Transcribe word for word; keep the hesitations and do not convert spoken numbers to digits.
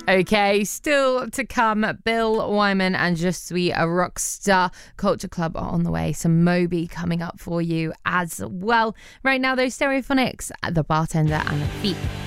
Okay, still to come, Bill Wyman and Je Suis a Rockstar. Culture Club are on the way. Some Moby coming up for you as well. Right now, those Stereophonics, The Bartender and The Feet.